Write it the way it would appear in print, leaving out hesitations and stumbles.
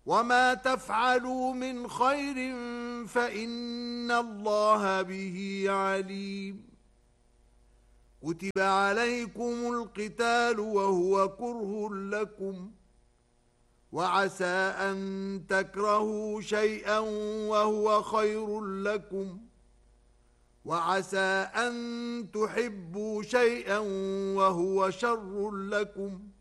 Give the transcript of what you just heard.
وما تفعلوا من خير فإن الله به عليم. كتب عليكم القتال وهو كره لكم، وعسى أن تكرهوا شيئا وهو خير لكم، وعسى أن تحبوا شيئا وهو شر لكم،